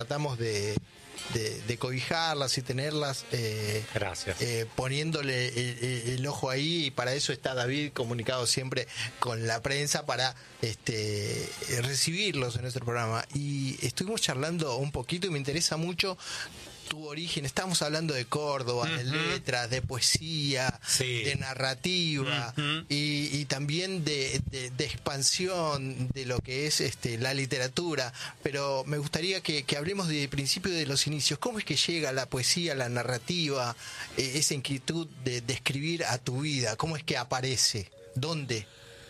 tratamos de cobijarlas y tenerlas, gracias, poniéndole el ojo ahí, y para eso está David comunicado siempre con la prensa para recibirlos en nuestro programa. Y estuvimos charlando un poquito y me interesa mucho tu origen. Estamos hablando de Córdoba, de letras, de poesía, de narrativa, y también de expansión de lo que es la literatura. Pero me gustaría que hablemos del principio, de los inicios. ¿Cómo es que llega la poesía, la narrativa, esa inquietud de escribir a tu vida? ¿Cómo es que aparece? ¿Dónde?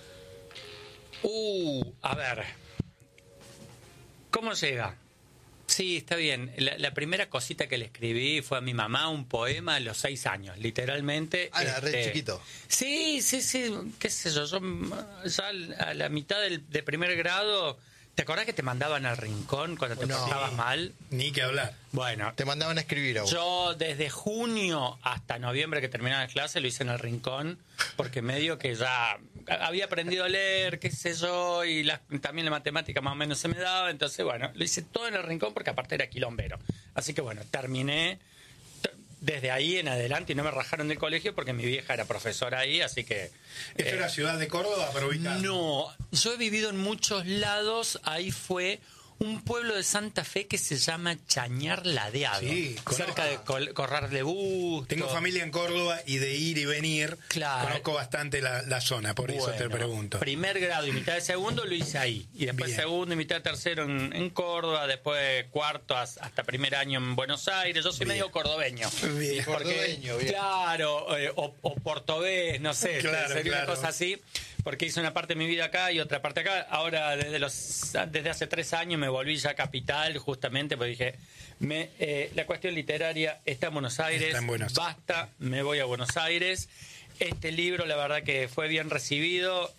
A ver, ¿cómo llega? Sí, está bien. La primera cosita que le escribí fue a mi mamá, un poema a los 6 años, literalmente. Re chiquito. Sí, qué sé yo, ya a la mitad de primer grado. ¿Te acordás que te mandaban al rincón cuando te portabas mal? Ni que hablar. Bueno, te mandaban a escribir a vos. Yo desde junio hasta noviembre que terminaba la clase lo hice en el rincón, porque medio que ya había aprendido a leer, qué sé yo, y también la matemática más o menos se me daba. Entonces, bueno, lo hice todo en el rincón porque aparte era quilombero. Así que bueno, terminé desde ahí en adelante y no me rajaron del colegio porque mi vieja era profesora ahí, así que... ¿Esto era Ciudad de Córdoba, pero ubicado? No, yo he vivido en muchos lados. Ahí fue un pueblo de Santa Fe que se llama Chañar Ladeado, cerca de Corral de Busto. Tengo familia en Córdoba y de ir y venir, conozco bastante la zona, por eso te pregunto. Primer grado y mitad de segundo lo hice ahí, y después segundo y mitad de tercero en Córdoba, después cuarto hasta primer año en Buenos Aires. Yo soy medio cordobeño. Bien. Cordobeño, bien. Claro, o portugués, no sé, sería una cosa así. Porque hice una parte de mi vida acá y otra parte acá. Ahora, desde hace 3 años me volví ya a Capital, justamente, porque dije, la cuestión literaria está en Buenos Aires, basta, me voy a Buenos Aires. Este libro, la verdad que fue bien recibido,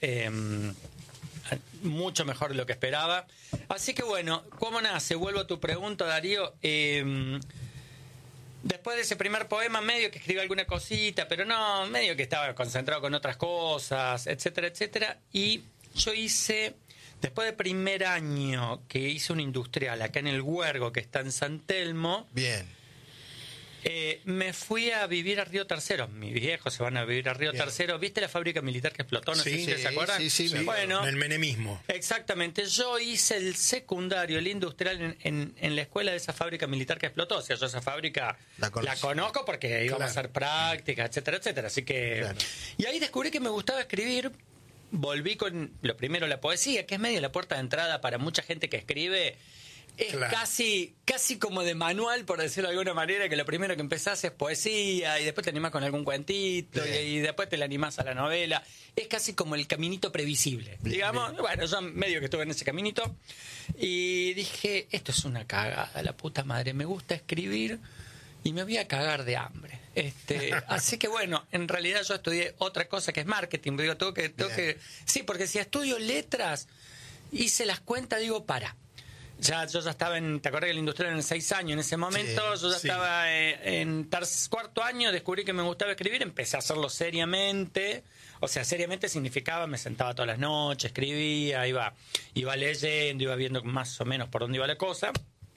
mucho mejor de lo que esperaba. Así que bueno, ¿cómo nace? Vuelvo a tu pregunta, Darío. Después de ese primer poema, medio que escribí alguna cosita, pero no, medio que estaba concentrado con otras cosas, etcétera, etcétera. Y yo hice, después del primer año que hice un industrial acá en el Huergo, que está en San Telmo. Bien. Me fui a vivir a Río Tercero. Mis viejos se van a vivir a Río Tercero. ¿Viste la fábrica militar que explotó? No sé si se acuerdan. Sí, bueno, el menemismo. Exactamente. Yo hice el secundario, el industrial, en la escuela de esa fábrica militar que explotó. O sea, yo esa fábrica la conozco porque íbamos a hacer prácticas, etcétera, etcétera. Así que... Y ahí descubrí que me gustaba escribir. Volví con, lo primero, la poesía, que es medio la puerta de entrada para mucha gente que escribe. Es casi como de manual, por decirlo de alguna manera, que lo primero que empezás es poesía y después te animás con algún cuentito y después te le animás a la novela. Es casi como el caminito previsible, digamos. Bueno, yo medio que estuve en ese caminito y dije, esto es una cagada, la puta madre, me gusta escribir y me voy a cagar de hambre. Así que bueno, en realidad yo estudié otra cosa que es marketing. Digo, tengo que sí, porque si estudio letras, hice las cuentas, digo, yo ya estaba ¿te acordás que el industrial en 6 años en ese momento? Yo ya estaba en cuarto año, descubrí que me gustaba escribir, empecé a hacerlo seriamente. O sea, seriamente significaba, me sentaba todas las noches, escribía, iba leyendo, iba viendo más o menos por dónde iba la cosa.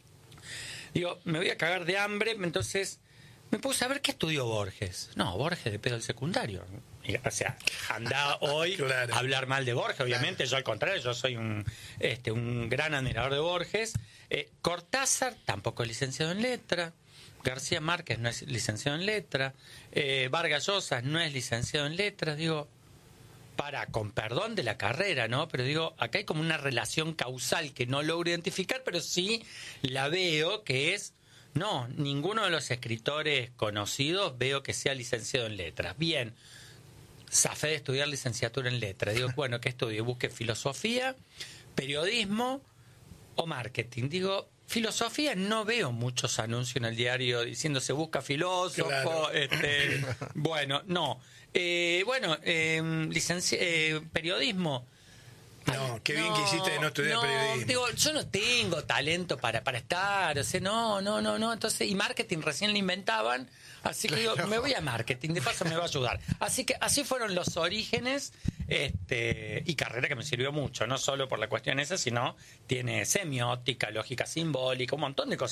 Digo, me voy a cagar de hambre, entonces me puse a ver qué estudió Borges. No, Borges de pedo del secundario. O sea, anda hoy a hablar mal de Borges, obviamente. Yo al contrario, yo soy un gran admirador de Borges. Cortázar tampoco es licenciado en letra. García Márquez no es licenciado en letra. Vargas Llosa no es licenciado en letras. Digo, con perdón de la carrera, ¿no? Pero digo, acá hay como una relación causal que no logro identificar, pero sí la veo, que es... No, ninguno de los escritores conocidos veo que sea licenciado en letras. Bien, zafé de estudiar licenciatura en letras. Digo, bueno, ¿qué estudio? Busqué filosofía, periodismo o marketing. Digo, filosofía, no veo muchos anuncios en el diario diciendo se busca filósofo. Bueno, no. Periodismo. No, qué bien que hiciste de no estudiar periodismo. Digo, yo no tengo talento para estar, o sea, no. Entonces, y marketing recién lo inventaban, así que digo, me voy a marketing, de paso me va a ayudar. Así que así fueron los orígenes, y carrera que me sirvió mucho, no solo por la cuestión esa, sino tiene semiótica, lógica simbólica, un montón de cosas.